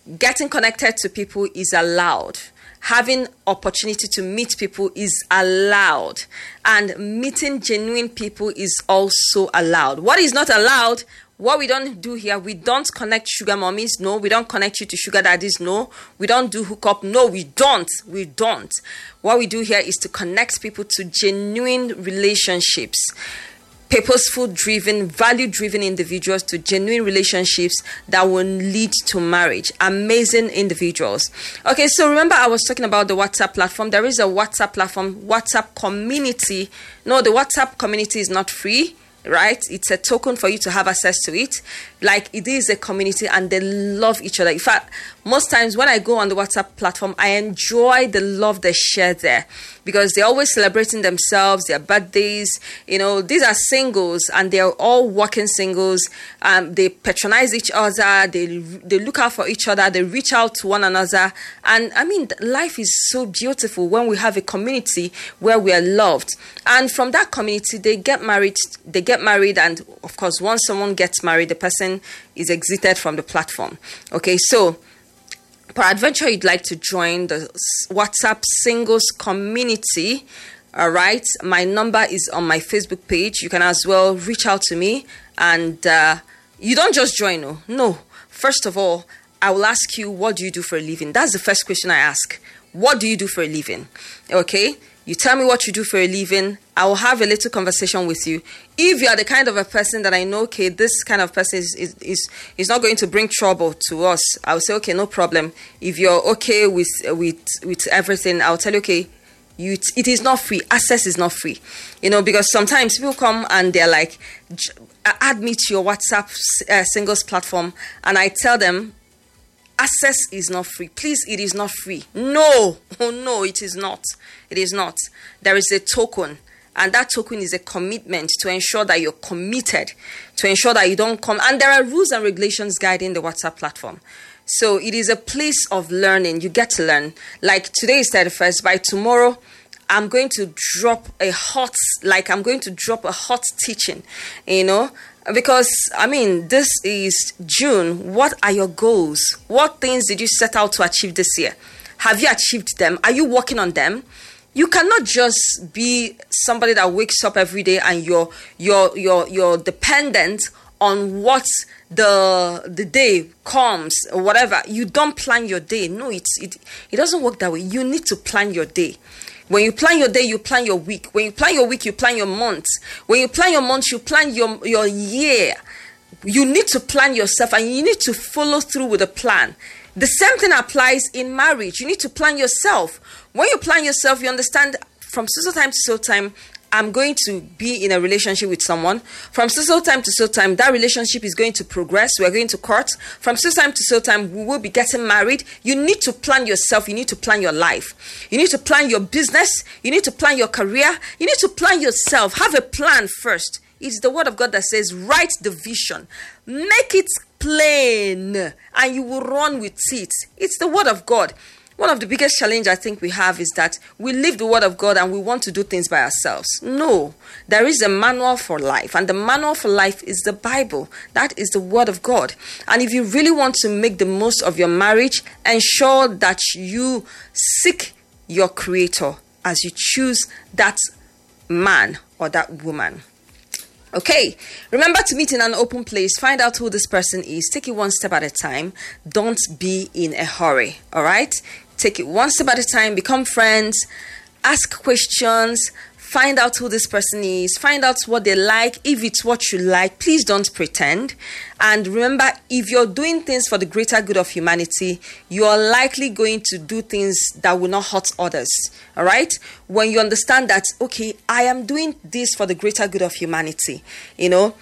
Getting connected to people is allowed. Having opportunity to meet people is allowed. And meeting genuine people is also allowed. What is not allowed, what we don't do here, we don't connect sugar mommies. No, we don't connect you to sugar daddies. No, we don't do hookup. No, we don't. We don't. What we do here is to connect people to genuine relationships. Purposeful driven, value driven individuals to genuine relationships that will lead to marriage. Amazing individuals. Okay, so remember I was talking about the WhatsApp platform. There is a WhatsApp platform, WhatsApp community. No, the WhatsApp community is not free, right? It's a token for you to have access to it. Like, it is a community and they love each other. In fact, most times when I go on the WhatsApp platform, I enjoy the love they share there because they're always celebrating themselves, their birthdays. You know, these are singles and they're all working singles. They patronize each other. They look out for each other. They reach out to one another. And I mean, life is so beautiful when we have a community where we are loved. And from that community, they get married. And of course, once someone gets married, the person is exited from the platform. Okay, so peradventure you'd like to join the WhatsApp singles community, all right, my number is on my Facebook page. You can as well reach out to me, and you don't just join. No. First of all, I will ask you, what do you do for a living? That's the first question I ask. What do you do for a living? Okay, you tell me what you do for a living. I will have a little conversation with you. If you are the kind of a person that I know, okay, this kind of person is not going to bring trouble to us, I will say, okay, no problem. If you're okay with everything, I'll tell you, okay, it is not free. Access is not free. You know, because sometimes people come and they're like, add me to your WhatsApp singles platform. And I tell them, access is not free. Please, it is not free. No, it is not. It is not. There is a token. And that token is a commitment to ensure that you're committed, to ensure that you don't come. And there are rules and regulations guiding the WhatsApp platform. So it is a place of learning. You get to learn. Like today is 31st. By tomorrow, I'm going to drop a hot teaching, you know. Because, I mean, this is June. What are your goals? What things did you set out to achieve this year? Have you achieved them? Are you working on them? You cannot just be somebody that wakes up every day and you're dependent on what the day comes or whatever. You don't plan your day. No, it doesn't work that way. You need to plan your day. When you plan your day, you plan your week. When you plan your week, you plan your month. When you plan your month, you plan your year. You need to plan yourself and you need to follow through with a plan. The same thing applies in marriage. You need to plan yourself. When you plan yourself, you understand from so time to so time, I'm going to be in a relationship with someone. From so time to so time, that relationship is going to progress. We're going to court. From so time to so time, we will be getting married. You need to plan yourself. You need to plan your life. You need to plan your business. You need to plan your career. You need to plan yourself. Have a plan first. It's the word of God that says, write the vision. Make it plain and you will run with it. It's the word of God. One of the biggest challenge I think we have is that we leave the word of God and we want to do things by ourselves. No, there is a manual for life, and the manual for life is the Bible. That is the word of God. And if you really want to make the most of your marriage, ensure that you seek your Creator as you choose that man or that woman. Okay, remember to meet in an open place. Find out who this person is. Take it one step at a time. Don't be in a hurry, all right? Take it one step at a time. Become friends. Ask questions. Find out who this person is. Find out what they like. If it's what you like, please don't pretend. And remember, if you're doing things for the greater good of humanity, you are likely going to do things that will not hurt others. All right? When you understand that, okay, I am doing this for the greater good of humanity, you know,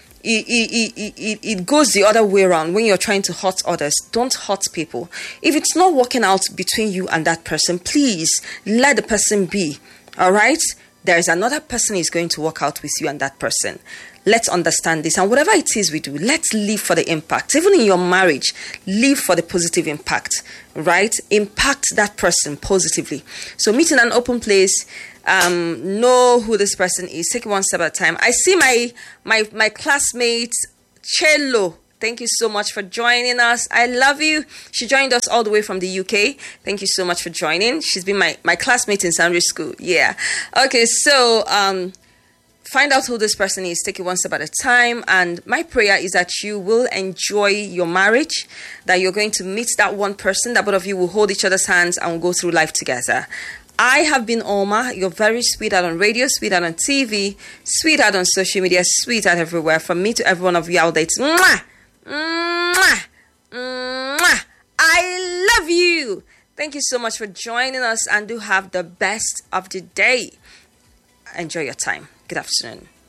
it goes the other way around. When you're trying to hurt others, don't hurt people. If it's not working out between you and that person, please let the person be. All right? There is another person who's going to work out with you and that person. Let's understand this. And whatever it is we do, let's live for the impact. Even in your marriage, live for the positive impact, right? Impact that person positively. So meet in an open place. Know who this person is. Take it one step at a time. I see my classmate, Cello Thank you so much for joining us. I love you. She joined us all the way from the UK. Thank you so much for joining. She's been my classmate in Sandwich School. Yeah. Okay, so find out who this person is. Take it one step at a time. And my prayer is that you will enjoy your marriage, that you're going to meet that one person, that both of you will hold each other's hands and will go through life together. I have been Oma, your very sweetheart on radio, sweetheart on TV, sweetheart on social media, sweetheart everywhere. From me to every one of you out there, it's mwah, mwah, mwah. I love you. Thank you so much for joining us, and do have the best of the day. Enjoy your time. Good afternoon.